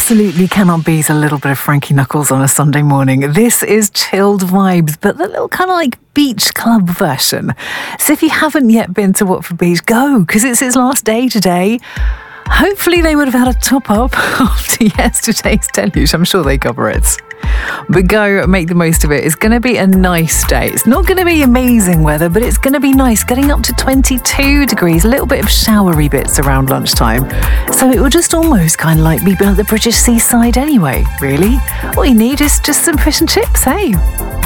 absolutely cannot beat a little bit of Frankie Knuckles on a Sunday morning. This is chilled vibes, but the little kind of like beach club version. So if you haven't yet been to Watford Beach, go, because it's its last day today. Hopefully they would have had a top up after yesterday's deluge. I'm sure they cover it. But go, make the most of it. It's going to be a nice day. It's not going to be amazing weather, but it's going to be nice, getting up to 22 degrees, a little bit of showery bits around lunchtime. So it will just almost kind of like be at the British seaside anyway, really. All you need is just some fish and chips, hey?